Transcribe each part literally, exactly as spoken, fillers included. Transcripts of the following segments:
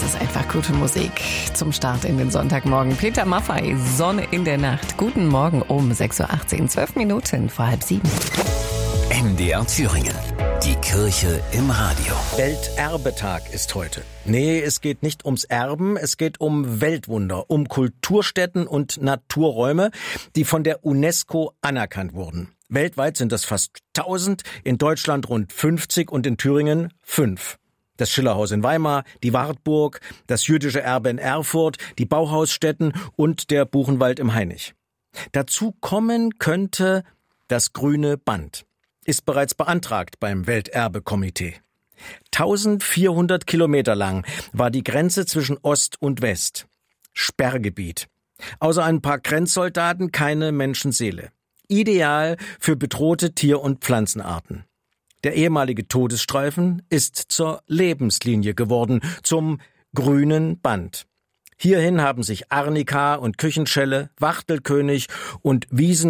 ist einfach gute Musik zum Start in den Sonntagmorgen. Peter Maffay, Sonne in der Nacht. Guten Morgen um sechs Uhr achtzehn, zwölf Minuten vor halb sieben. M D R Thüringen. Die Kirche im Radio. Welterbetag ist heute. Nee, es geht nicht ums Erben, es geht um Weltwunder, um Kulturstätten und Naturräume, die von der UNESCO anerkannt wurden. Weltweit sind das fast tausend, in Deutschland rund fünfzig und in Thüringen fünf. Das Schillerhaus in Weimar, die Wartburg, das jüdische Erbe in Erfurt, die Bauhausstätten und der Buchenwald im Hainich. Dazu kommen könnte das Grüne Band. Ist bereits beantragt beim Welterbekomitee. eintausendvierhundert Kilometer lang war die Grenze zwischen Ost und West. Sperrgebiet. Außer ein paar Grenzsoldaten keine Menschenseele. Ideal für bedrohte Tier- und Pflanzenarten. Der ehemalige Todesstreifen ist zur Lebenslinie geworden, zum Grünen Band. Hierhin haben sich Arnika und Küchenschelle, Wachtelkönig und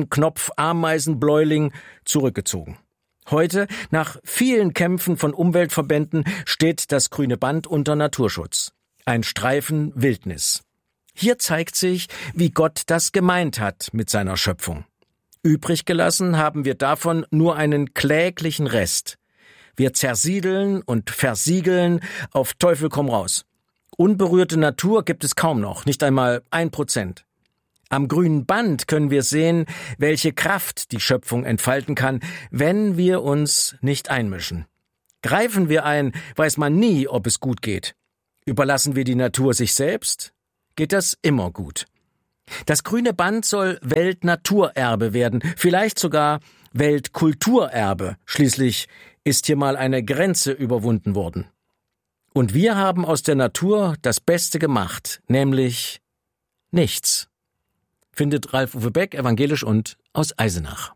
Wiesenknopf-Ameisenbläuling zurückgezogen. Heute, nach vielen Kämpfen von Umweltverbänden, steht das Grüne Band unter Naturschutz. Ein Streifen Wildnis. Hier zeigt sich, wie Gott das gemeint hat mit seiner Schöpfung. Übrig gelassen haben wir davon nur einen kläglichen Rest. Wir zersiedeln und versiegeln auf Teufel komm raus. Unberührte Natur gibt es kaum noch, nicht einmal ein Prozent. Am Grünen Band können wir sehen, welche Kraft die Schöpfung entfalten kann, wenn wir uns nicht einmischen. Greifen wir ein, weiß man nie, ob es gut geht. Überlassen wir die Natur sich selbst, geht das immer gut. Das Grüne Band soll Weltnaturerbe werden, vielleicht sogar Weltkulturerbe. Schließlich ist hier mal eine Grenze überwunden worden. Und wir haben aus der Natur das Beste gemacht, nämlich nichts. Findet Ralf-Uwe Beck, evangelisch und aus Eisenach.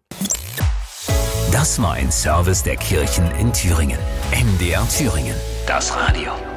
Das war ein Service der Kirchen in Thüringen. M D R Thüringen. Das Radio.